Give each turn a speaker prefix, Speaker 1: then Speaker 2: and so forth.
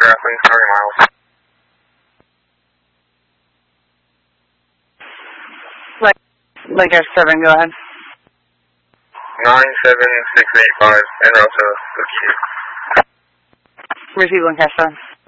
Speaker 1: Wrestling, starting miles.
Speaker 2: Lake Air 7, go ahead.
Speaker 1: 97685, en route to Lucky.
Speaker 2: Receive Lancaster.